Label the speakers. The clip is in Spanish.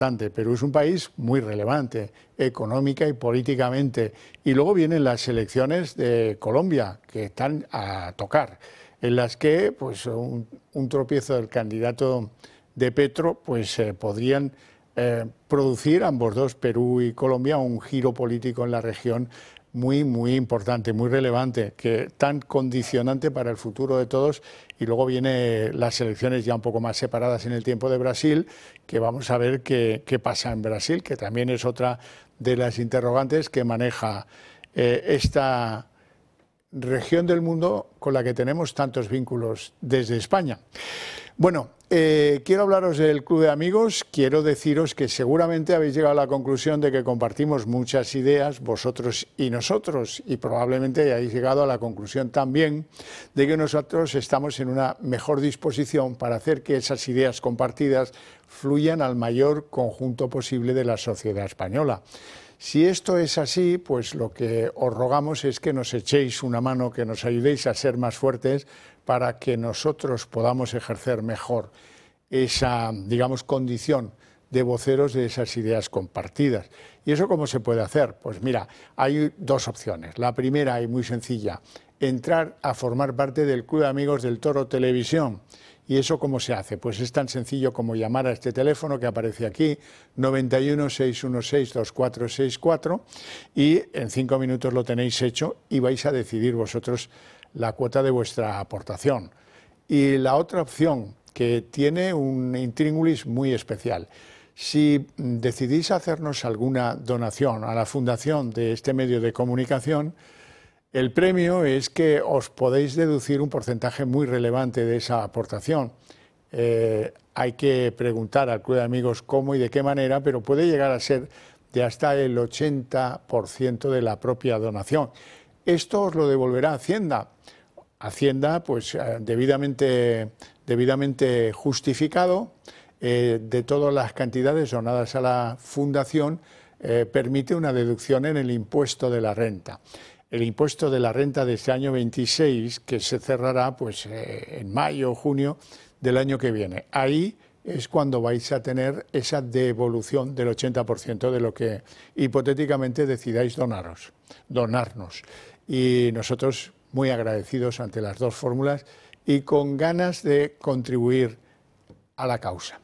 Speaker 1: Perú es un país muy relevante, económica y políticamente. Y luego vienen las elecciones de Colombia, que están a tocar, en las que pues, un tropiezo del candidato de Petro pues, podrían producir, ambos dos, Perú y Colombia, un giro político en la región muy importante, muy relevante, que tan condicionante para el futuro de todos. Y luego vienen las elecciones ya un poco más separadas en el tiempo de Brasil, que vamos a ver qué pasa en Brasil, que también es otra de las interrogantes que maneja esta región del mundo con la que tenemos tantos vínculos desde España. Bueno, quiero hablaros del Club de Amigos. Quiero deciros que seguramente habéis llegado a la conclusión de que compartimos muchas ideas, vosotros y nosotros, y probablemente hayáis llegado a la conclusión también de que nosotros estamos en una mejor disposición para hacer que esas ideas compartidas fluyan al mayor conjunto posible de la sociedad española. Si esto es así, pues lo que os rogamos es que nos echéis una mano, que nos ayudéis a ser más fuertes para que nosotros podamos ejercer mejor esa, digamos, condición de voceros de esas ideas compartidas. ¿Y eso cómo se puede hacer? Pues mira, hay dos opciones. La primera, y muy sencilla, entrar a formar parte del Club de Amigos del Toro Televisión. ¿Y eso cómo se hace? Pues es tan sencillo como llamar a este teléfono que aparece aquí, 91 616 2464, y en 5 minutos lo tenéis hecho y vais a decidir vosotros la cuota de vuestra aportación. Y la otra opción, que tiene un intríngulis muy especial. Si decidís hacernos alguna donación a la fundación de este medio de comunicación, el premio es que os podéis deducir un porcentaje muy relevante de esa aportación. Hay que preguntar al Club de Amigos cómo y de qué manera, pero puede llegar a ser de hasta el 80% de la propia donación. Esto os lo devolverá Hacienda. Hacienda, pues debidamente justificado, de todas las cantidades donadas a la fundación, permite una deducción en el impuesto de la renta. El impuesto de la renta de este año 26, que se cerrará pues, en mayo o junio del año que viene. Ahí es cuando vais a tener esa devolución del 80% de lo que hipotéticamente decidáis donarnos. Y nosotros muy agradecidos ante las dos fórmulas y con ganas de contribuir a la causa.